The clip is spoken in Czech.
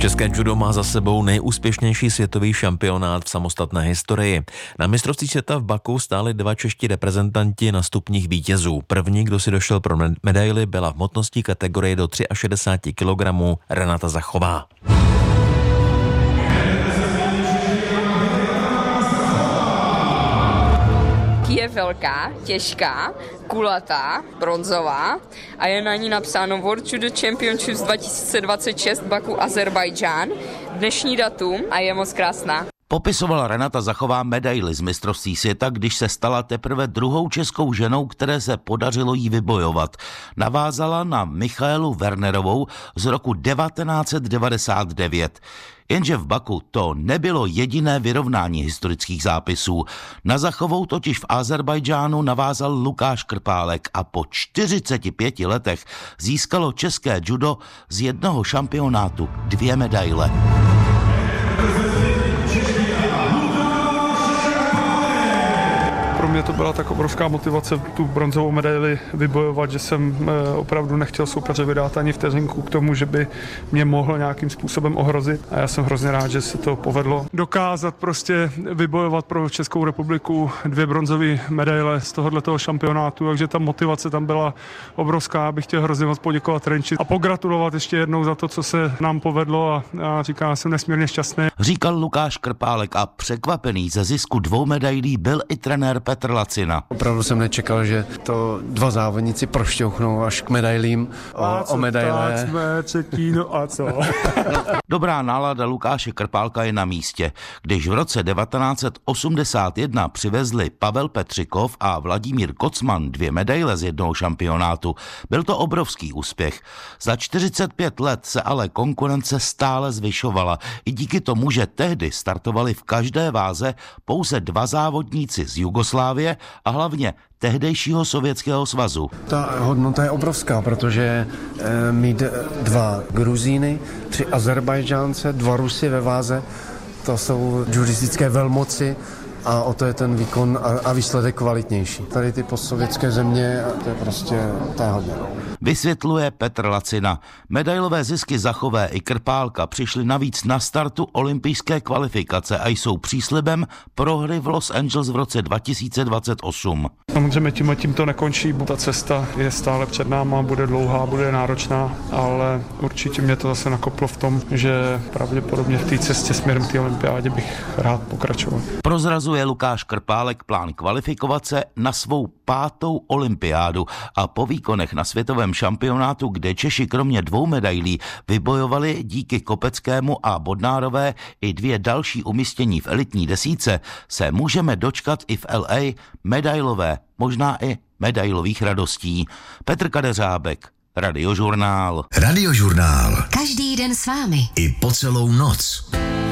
České judo má za sebou nejúspěšnější světový šampionát v samostatné historii. Na mistrovství světa v Baku stáli 2 čeští reprezentanti na stupních vítězů. První, kdo si došel pro medaili, byla v hmotnostní kategorii do 63 kg Renata Zachová. Je velká, těžká, kulatá, bronzová a je na ní napsáno World Judo Championships 2026 Baku, Azerbajdžán. Dnešní datum a je moc krásná. Popisovala Renata Zachová medaili z mistrovství světa, když se stala teprve druhou českou ženou, které se podařilo jí vybojovat. Navázala na Michaelu Wernerovou z roku 1999. Jenže v Baku to nebylo jediné vyrovnání historických zápisů. Na Zachovou totiž v Azerbajdžánu navázal Lukáš Krpálek a po 45 letech získalo české judo z jednoho šampionátu 2 medaile. Pro mě to byla tak obrovská motivace tu bronzovou medaili vybojovat, že jsem opravdu nechtěl soupeře dát ani vteřinku k tomu, že by mě mohl nějakým způsobem ohrozit. A já jsem hrozně rád, že se to povedlo. Dokázat prostě vybojovat pro Českou republiku 2 bronzové medaile z tohoto šampionátu, takže ta motivace tam byla obrovská. Bych chtěl hrozně moc poděkovat Renči a pogratulovat ještě jednou za to, co se nám povedlo a říkám, jsem nesmírně šťastný. Říkal Lukáš Krpálek a překvapený ze zisku 2 medailí byl i trenér Petr Lacina. Opravdu jsem nečekal, že to 2 závodníci prošťouchnou až k medailím o medaile. Tak jsme třetí, no a co? Dobrá nálada Lukáše Krpálka je na místě. Když v roce 1981 přivezli Pavel Petřikov a Vladimír Kocman 2 medaile z jednoho šampionátu, byl to obrovský úspěch. Za 45 let se ale konkurence stále zvyšovala. I díky tomu, že tehdy startovali v každé váze pouze 2 závodníci z Jugoslávie a hlavně tehdejšího Sovětského svazu. Ta hodnota je obrovská, protože mít 2 Gruzíny, 3 Azerbajdžánce, 2 Rusy ve váze, to jsou judistické velmoci a o to je ten výkon a výsledek kvalitnější. Tady ty postsovětské země, to je prostě hodně. Vysvětluje Petr Lacina. Medailové zisky Zachové i Krpálka přišly navíc na startu olympijské kvalifikace a jsou příslibem pro hry v Los Angeles v roce 2028. Samozřejmě tím to nekončí, ta cesta je stále před náma, bude dlouhá, bude náročná, ale určitě mě to zase nakoplo v tom, že pravděpodobně v té cestě směrem k té olympiádě bych rád pokračoval. Prozrazuje Lukáš Krpálek plán kvalifikovat se na svou 5. olympiádu a po výkonech na světovém šampionátu, kde Češi kromě 2 medailí vybojovali díky Kopeckému a Bodnárové i 2 další umístění v elitní desítce, se můžeme dočkat i v LA medailové, možná i medailových radostí. Petr Kadeřábek, Radiožurnál. Radiožurnál. Každý den s vámi. I po celou noc.